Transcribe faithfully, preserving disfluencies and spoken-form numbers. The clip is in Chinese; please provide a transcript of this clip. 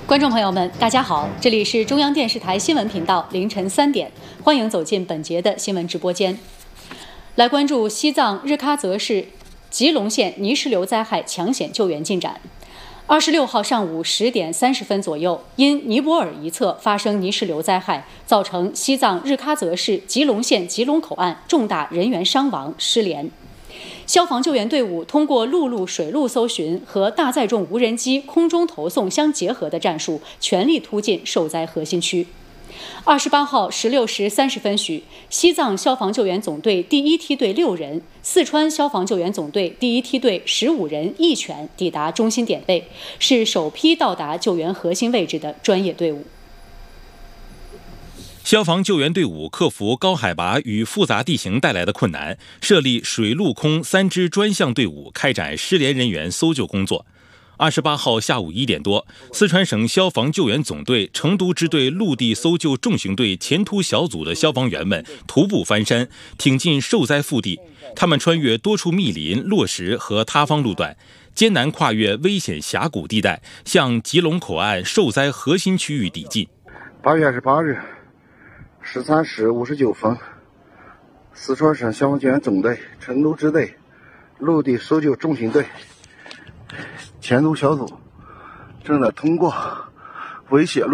观众朋友们，大家好，这里是中央电视台新闻频道，凌晨三点，欢迎走进本节的新闻直播间。来关注西藏日喀则市吉隆县泥石流灾害抢险救援进展。二十六号上午十点三十分左右，因尼泊尔一侧发生泥石流灾害，造成西藏日喀则市吉隆县吉隆口岸重大人员伤亡失联。消防救援队伍通过陆路、水路搜寻和大载重无人机空中投送相结合的战术，全力突进受灾核心区。二十八号十六时三十分许，西藏消防救援总队第一梯队六人、四川消防救援总队第一梯队十五人一犬抵达中心点位，是首批到达救援核心位置的专业队伍。 消防救援队伍克服高海拔与复杂地形带来的困难，设立水陆空三支专项队伍，开展失联人员搜救工作。二十八号下午一点多，四川省消防救援总队成都支队陆地搜救重型队前突小组的消防员们徒步翻山，挺进受灾腹地。他们穿越多处密林、落石和塌方路段，艰难跨越危险峡谷地带，向吉隆口岸受灾核心区域抵近。 八月二十八日十三时五十九分，四川省消防救援总队成都支队陆地搜救重型队前突小组正在通过危险路